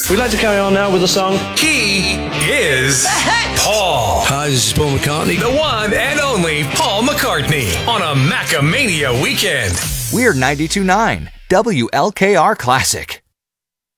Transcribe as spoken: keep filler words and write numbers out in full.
We'd like to carry on now with the song. He is Paul. Hi, this is Paul McCartney. The one and only Paul McCartney on a Macamania weekend. We're ninety-two point nine W L K R Classic.